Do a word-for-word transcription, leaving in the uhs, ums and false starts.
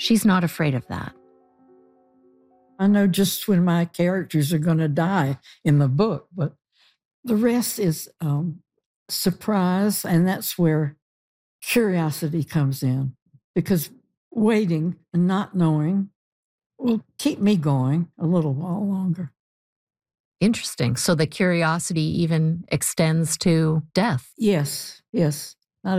She's not afraid of that. I know just when my characters are going to die in the book, but the rest is um, surprise, and that's where curiosity comes in, because waiting and not knowing will keep me going a little while longer. Interesting. So the curiosity even extends to death. Yes, yes.